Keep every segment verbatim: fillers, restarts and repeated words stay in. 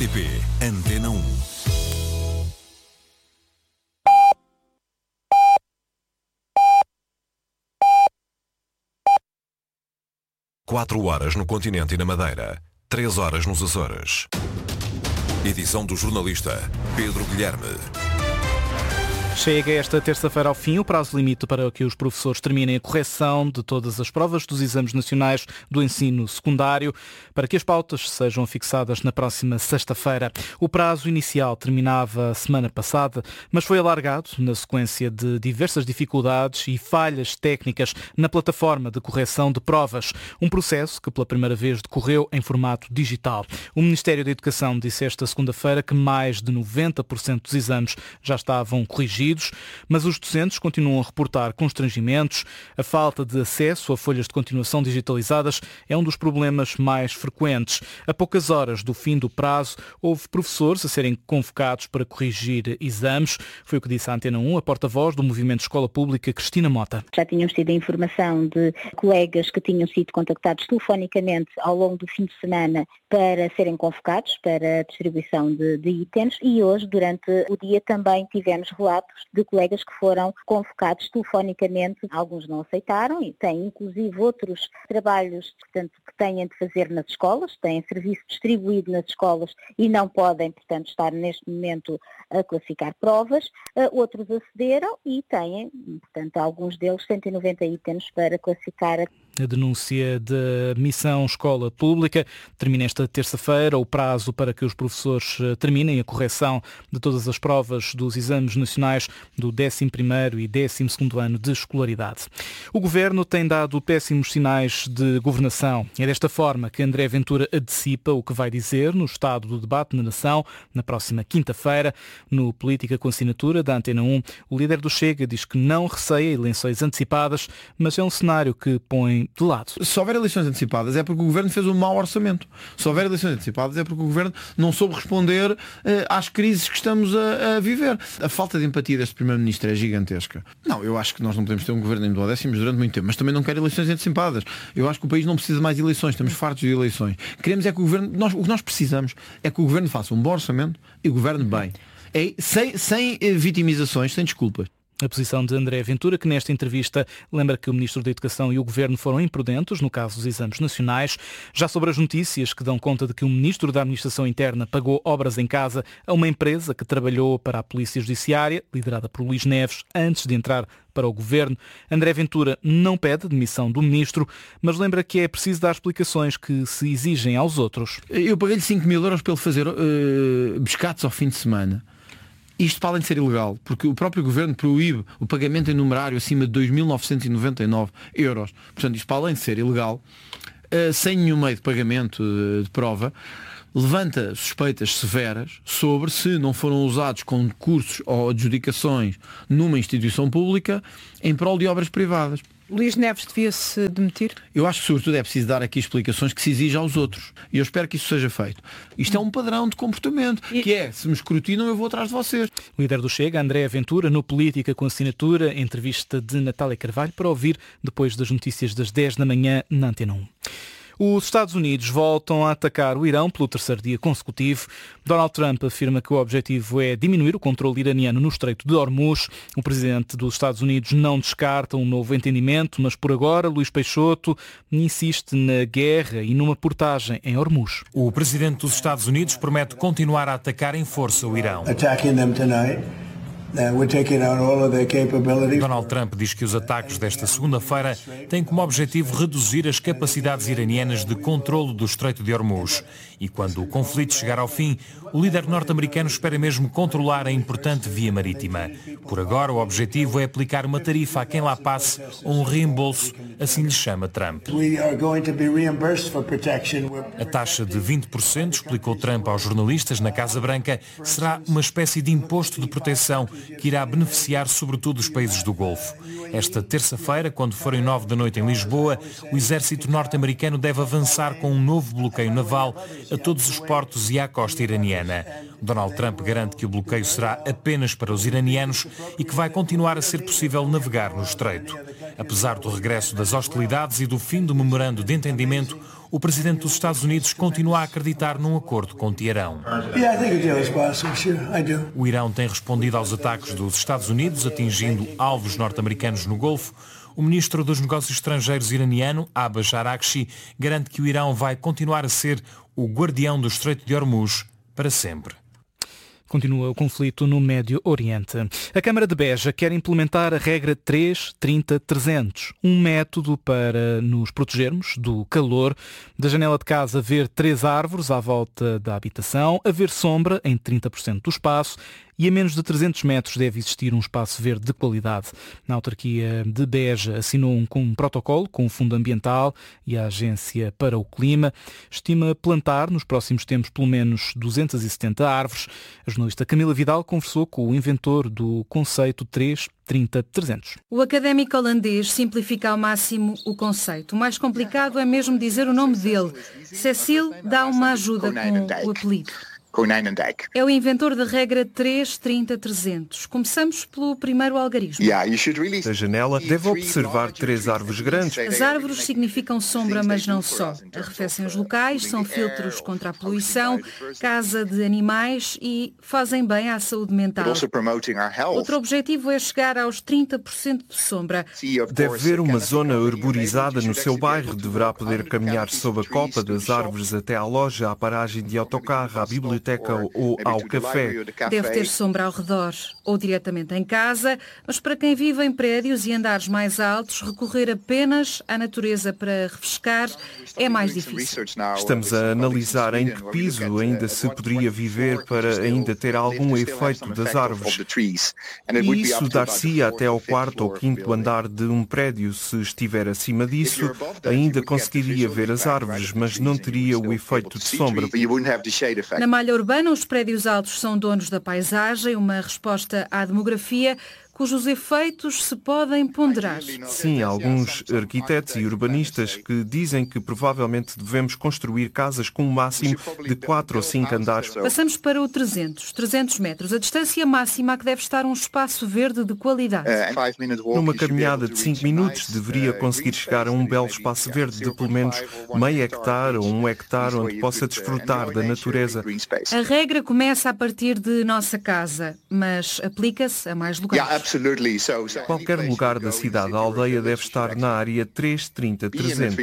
R T P Antena um. Quatro horas no continente e na Madeira. Três horas nos Açores. Edição do jornalista Pedro Guilherme. Chega esta terça-feira ao fim o prazo limite para que os professores terminem a correção de todas as provas dos exames nacionais do ensino secundário, para que as pautas sejam fixadas na próxima sexta-feira. O prazo inicial terminava a semana passada, mas foi alargado na sequência de diversas dificuldades e falhas técnicas na plataforma de correção de provas, um processo que pela primeira vez decorreu em formato digital. O Ministério da Educação disse esta segunda-feira que mais de noventa por cento dos exames já estavam corrigidos, mas os docentes continuam a reportar constrangimentos. A falta de acesso a folhas de continuação digitalizadas é um dos problemas mais frequentes. A poucas horas do fim do prazo, houve professores a serem convocados para corrigir exames. Foi o que disse à Antena um a porta-voz do Movimento Escola Pública, Cristina Mota. Já tínhamos tido a informação de colegas que tinham sido contactados telefonicamente ao longo do fim de semana para serem convocados para a distribuição de, de itens, e hoje, durante o dia, também tivemos relatos de colegas que foram convocados telefonicamente. Alguns não aceitaram e têm inclusive outros trabalhos, portanto, que têm de fazer nas escolas, têm serviço distribuído nas escolas e não podem, portanto, estar neste momento a classificar provas. Outros acederam e têm, portanto, alguns deles cento e noventa itens para classificar. A denúncia da Missão Escola Pública termina esta terça-feira. O prazo para que os professores terminem a correção de todas as provas dos exames nacionais do décimo primeiro e décimo segundo ano de escolaridade. O Governo tem dado péssimos sinais de governação. É desta forma que André Ventura antecipa o que vai dizer no estado do debate na nação na próxima quinta-feira. No Política com Assinatura da Antena um, o líder do Chega diz que não receia eleições antecipadas, mas é um cenário que põe de lado. Se houver eleições antecipadas é porque o Governo fez um mau orçamento. Se houver eleições antecipadas é porque o Governo não soube responder uh, às crises que estamos a, a viver. A falta de empatia deste Primeiro-Ministro é gigantesca. Não, eu acho que nós não podemos ter um Governo em duodécimos durante muito tempo, mas também não quero eleições antecipadas. Eu acho que o país não precisa de mais eleições, estamos fartos de eleições. Queremos é que o Governo, nós, o que nós precisamos é que o Governo faça um bom orçamento e governe bem. É, sem, sem vitimizações, sem desculpas. A posição de André Ventura, que nesta entrevista lembra que o Ministro da Educação e o Governo foram imprudentes no caso dos exames nacionais. Já sobre as notícias que dão conta de que o Ministro da Administração Interna pagou obras em casa a uma empresa que trabalhou para a Polícia Judiciária, liderada por Luís Neves, antes de entrar para o Governo, André Ventura não pede a demissão do Ministro, mas lembra que é preciso dar explicações que se exigem aos outros. Eu paguei-lhe cinco mil euros para ele fazer uh, pescados ao fim de semana. Isto para além de ser ilegal, porque o próprio Governo proíbe o pagamento em numerário acima de dois mil novecentos e noventa e nove euros. Portanto, isto para além de ser ilegal, sem nenhum meio de pagamento de prova, levanta suspeitas severas sobre se não foram usados concursos ou adjudicações numa instituição pública em prol de obras privadas. Luís Neves devia-se demitir? Eu acho que sobretudo é preciso dar aqui explicações que se exigem aos outros. E eu espero que isso seja feito. Isto é um padrão de comportamento, e... que é, se me escrutinam eu vou atrás de vocês. O líder do Chega, André Ventura, no Política com Assinatura, entrevista de Natália Carvalho, para ouvir depois das notícias das dez da manhã na Antena um. Os Estados Unidos voltam a atacar o Irão pelo terceiro dia consecutivo. Donald Trump afirma que o objetivo é diminuir o controle iraniano no Estreito de Hormuz. O presidente dos Estados Unidos não descarta um novo entendimento, mas por agora Luís Peixoto insiste na guerra e numa portagem em Hormuz. O presidente dos Estados Unidos promete continuar a atacar em força o Irão. Donald Trump diz que os ataques desta segunda-feira têm como objetivo reduzir as capacidades iranianas de controlo do Estreito de Hormuz. E quando o conflito chegar ao fim, o líder norte-americano espera mesmo controlar a importante via marítima. Por agora, o objetivo é aplicar uma tarifa a quem lá passe ou um reembolso, assim lhe chama Trump. A taxa de vinte por cento, explicou Trump aos jornalistas na Casa Branca, será uma espécie de imposto de proteção que irá beneficiar sobretudo os países do Golfo. Esta terça-feira, quando forem nove da noite em Lisboa, o exército norte-americano deve avançar com um novo bloqueio naval a todos os portos e à costa iraniana. Donald Trump garante que o bloqueio será apenas para os iranianos e que vai continuar a ser possível navegar no estreito. Apesar do regresso das hostilidades e do fim do memorando de entendimento, o presidente dos Estados Unidos continua a acreditar num acordo com Teherão. O Irão tem respondido aos ataques dos Estados Unidos, atingindo alvos norte-americanos no Golfo. O ministro dos Negócios Estrangeiros iraniano, Abbas Araghchi, garante que o Irão vai continuar a ser o guardião do Estreito de Hormuz para sempre. Continua o conflito no Médio Oriente. A Câmara de Beja quer implementar a regra três trinta trezentos, um método para nos protegermos do calor. Da janela de casa haver três árvores à volta da habitação, haver sombra em trinta por cento do espaço e a menos de trezentos metros deve existir um espaço verde de qualidade. Na autarquia de Beja assinou um, um protocolo com o Fundo Ambiental e a Agência para o Clima. Estima plantar nos próximos tempos pelo menos duzentas e setenta árvores. A jornalista Camila Vidal conversou com o inventor do conceito três trinta trezentos. O académico holandês simplifica ao máximo o conceito. O mais complicado é mesmo dizer o nome dele. Cecil dá uma ajuda com o apelido. É o inventor da regra três trinta trezentos. Começamos pelo primeiro algarismo. Da janela deve observar três árvores grandes. As árvores significam sombra, mas não só. Arrefecem os locais, são filtros contra a poluição, casa de animais e fazem bem à saúde mental. Outro objetivo é chegar aos trinta por cento de sombra. Deve haver uma zona arborizada no seu bairro. Deverá poder caminhar sob a copa das árvores até à loja, à paragem de autocarro, à biblioteca ou ao café. Deve ter sombra ao redor ou diretamente em casa, mas para quem vive em prédios e andares mais altos, recorrer apenas à natureza para refrescar é mais difícil. Estamos a analisar em que piso ainda se poderia viver para ainda ter algum efeito das árvores. E isso dar-se até ao quarto ou quinto andar de um prédio. Se estiver acima disso, ainda conseguiria ver as árvores, mas não teria o efeito de sombra. Na malha urbana, os prédios altos são donos da paisagem, uma resposta à demografia cujos efeitos se podem ponderar. Sim, há alguns arquitetos e urbanistas que dizem que provavelmente devemos construir casas com um máximo de quatro ou cinco andares. Passamos para o trezentos, trezentos metros. A distância máxima a que deve estar um espaço verde de qualidade. Numa caminhada de cinco minutos deveria conseguir chegar a um belo espaço verde de pelo menos meio hectare ou um hectare onde possa desfrutar da natureza. A regra começa a partir de nossa casa, mas aplica-se a mais lugares. Qualquer lugar da cidade, a aldeia deve estar na área três trinta trezentos.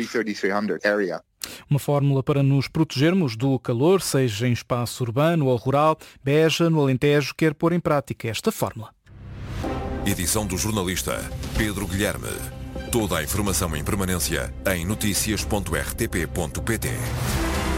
Uma fórmula para nos protegermos do calor, seja em espaço urbano ou rural. Beja, no Alentejo, quer pôr em prática esta fórmula. Edição do jornalista Pedro Guilherme. Toda a informação em permanência em noticias ponto r t p ponto p t.